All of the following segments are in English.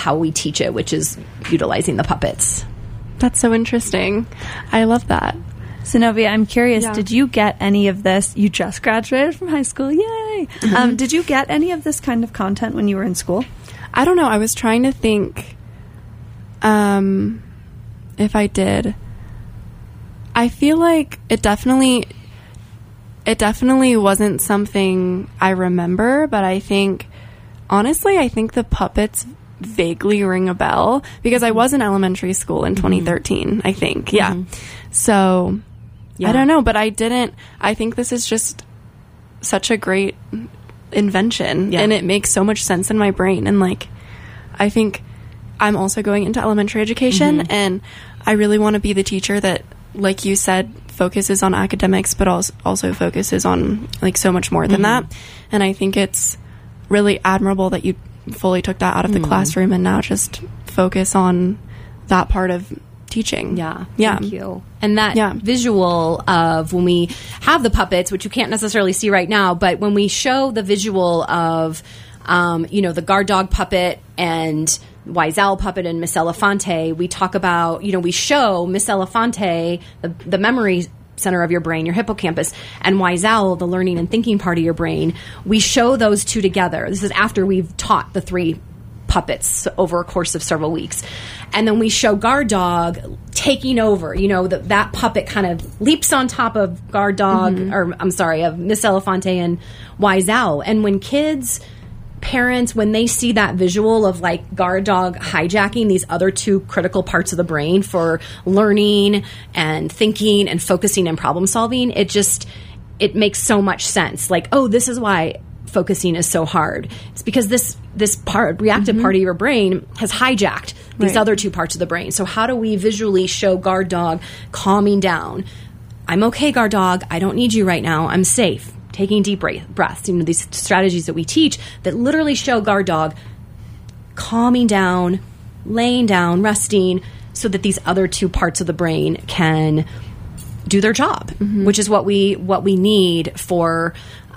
how we teach it, which is utilizing the puppets. That's so interesting. I love that. Zenobia, I'm curious, did you get any of this? You just graduated from high school. Yay! Did you get any of this kind of content when you were in school? I don't know. I was trying to think if I did. I feel like it definitely wasn't something I remember, but I think, honestly, I think the puppets vaguely ring a bell because I was in elementary school in 2013, I think. Yeah. So, I don't know, but I think this is just such a great invention and it makes so much sense in my brain. And like, I think I'm also going into elementary education and I really want to be the teacher that, like you said, focuses on academics, but also focuses on like so much more than that. And I think it's really admirable that you fully took that out of the classroom and now just focus on that part of teaching. Thank you. And that visual of when we have the puppets, which you can't necessarily see right now, but when we show the visual of the guard dog puppet and Wise Owl puppet and Miss Elefante, we talk about, we show Miss Elefante, the memory center of your brain, your hippocampus, and Wise Owl, the learning and thinking part of your brain. We show those two together. This is after we've taught the three puppets over a course of several weeks. And then we show Guard Dog taking over. That puppet kind of leaps on top of Guard Dog, of Miss Elefante and Wise Owl. And when parents, when they see that visual of like Guard Dog hijacking these other two critical parts of the brain for learning and thinking and focusing and problem solving, it makes so much sense. Like, oh, this is why focusing is so hard. It's because this reactive part of your brain has hijacked these other two parts of the brain. So how do we visually show Guard Dog calming down? I'm okay, Guard Dog. I don't need you right now. I'm safe. Taking deep breaths, these strategies that we teach that literally show Guard Dog calming down, laying down, resting, so that these other two parts of the brain can do their job, which is what we need for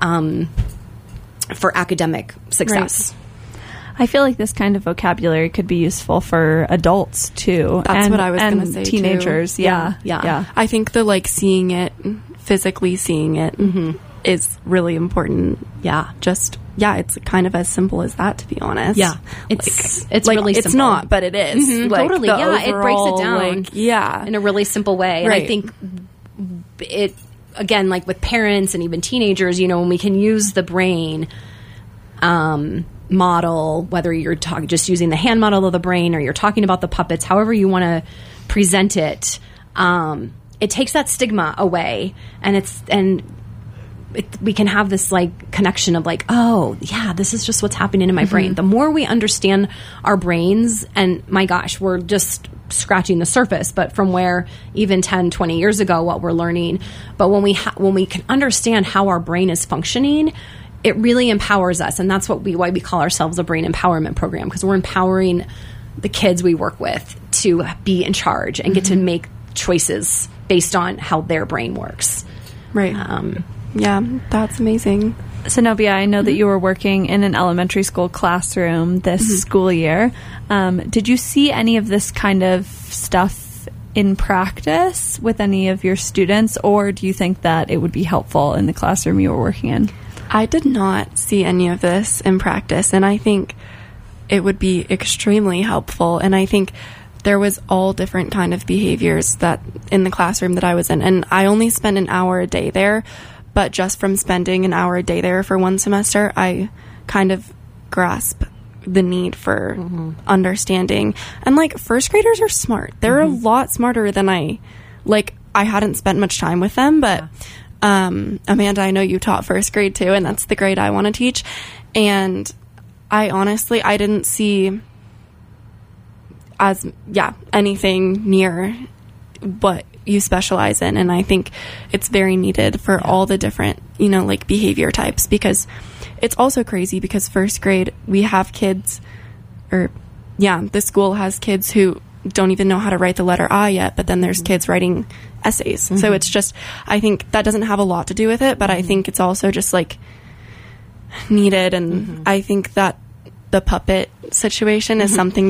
academic success. Right. I feel like this kind of vocabulary could be useful for adults too. That's what I was going to say. Teenagers, too. Yeah. I think the seeing it, physically seeing it. Is really important. It's kind of as simple as that, to be honest. It's really simple. It's not, but it is. Totally. It breaks it down in a really simple way. And I think it, again, like with parents and even teenagers, when we can use the brain model, whether you're just using the hand model of the brain or you're talking about the puppets, however you want to present it, it takes that stigma away, we can have this connection of oh yeah, this is just what's happening in my brain. The more we understand our brains, and my gosh, we're just scratching the surface, but from where even 10, 20 years ago, what we're learning. But when we can understand how our brain is functioning, it really empowers us. And that's why we call ourselves a brain empowerment program, because we're empowering the kids we work with to be in charge and get to make choices based on how their brain works. Right. Yeah, that's amazing. Zenobia, I know that you were working in an elementary school classroom this school year. Did you see any of this kind of stuff in practice with any of your students, or do you think that it would be helpful in the classroom you were working in? I did not see any of this in practice, and I think it would be extremely helpful. And I think there was all different kind of behaviors that in the classroom that I was in, and I only spent an hour a day there. But just from spending an hour a day there for one semester, I kind of grasp the need for understanding. And first graders are smart. They're a lot smarter than I hadn't spent much time with them, but Amanda, I know you taught first grade too, and that's the grade I want to teach. And I didn't see anything near what you specialize in, and I think it's very needed for all the different behavior types, because it's also crazy because first grade we have kids, the school has kids who don't even know how to write the letter I yet, but then there's kids writing essays. So it's just, I think that doesn't have a lot to do with it, but I think it's also just needed. And I think that the puppet situation is something